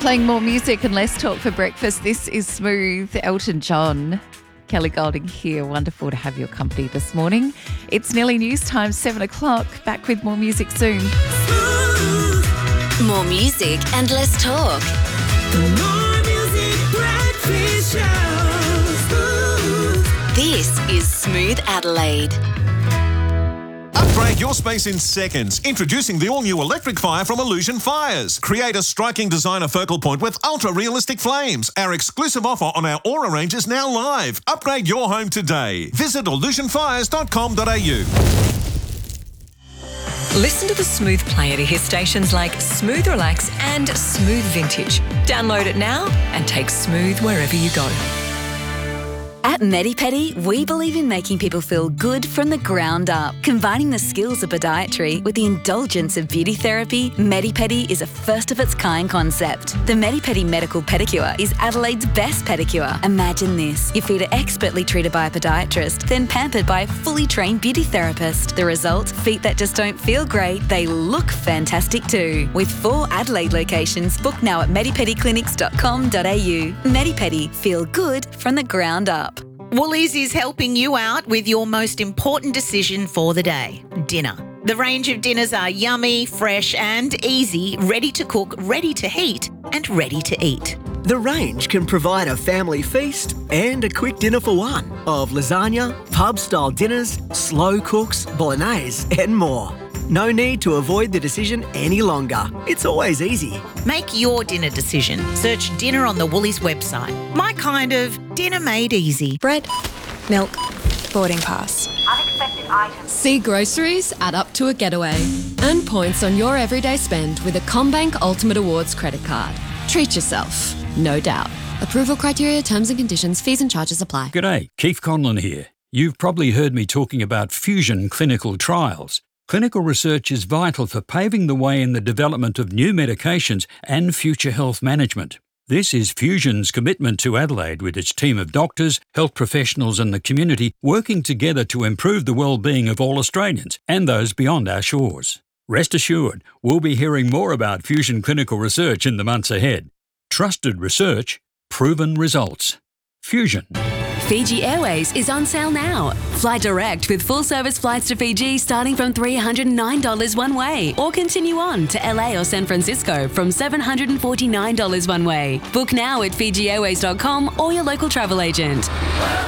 Playing more music and less talk for breakfast. This is Smooth. Elton John. Kelly Golding here. Wonderful to have your company this morning. It's nearly news time, 7 o'clock. Back with more music soon. More music and less talk. More music, breakfast show. This is Smooth Adelaide. Upgrade your space in seconds. Introducing the all-new electric fire from Illusion Fires. Create a striking designer focal point with ultra-realistic flames. Our exclusive offer on our Aura range is now live. Upgrade your home today. Visit illusionfires.com.au. Listen to the Smooth Player to hear stations like Smooth Relax and Smooth Vintage. Download it now and take Smooth wherever you go. At MediPedi, we believe in making people feel good from the ground up. Combining the skills of podiatry with the indulgence of beauty therapy, MediPedi is a first-of-its-kind concept. The MediPedi Medical Pedicure is Adelaide's best pedicure. Imagine this. Your feet are expertly treated by a podiatrist, then pampered by a fully trained beauty therapist. The result? Feet that just don't feel great, they look fantastic too. With 4 Adelaide locations, book now at medipediclinics.com.au. MediPedi, feel good from the ground up. Woolies is helping you out with your most important decision for the day, dinner. The range of dinners are yummy, fresh and easy, ready to cook, ready to heat and ready to eat. The range can provide a family feast and a quick dinner for one of lasagna, pub-style dinners, slow cooks, bolognese and more. No need to avoid the decision any longer. It's always easy. Make your dinner decision. Search dinner on the Woolies website. My kind of dinner made easy. Bread, milk, boarding pass. Unexpected items. See groceries add up to a getaway. Earn points on your everyday spend with a CommBank Ultimate Awards credit card. Treat yourself, no doubt. Approval criteria, terms and conditions, fees and charges apply. G'day, Keith Conlon here. You've probably heard me talking about Fusion clinical trials. Clinical research is vital for paving the way in the development of new medications and future health management. This is Fusion's commitment to Adelaide with its team of doctors, health professionals and the community working together to improve the well-being of all Australians and those beyond our shores. Rest assured, we'll be hearing more about Fusion clinical research in the months ahead. Trusted research, proven results. Fusion. Fiji Airways is on sale now. Fly direct with full-service flights to Fiji starting from $309 one way, or continue on to LA or San Francisco from $749 one way. Book now at FijiAirways.com or your local travel agent.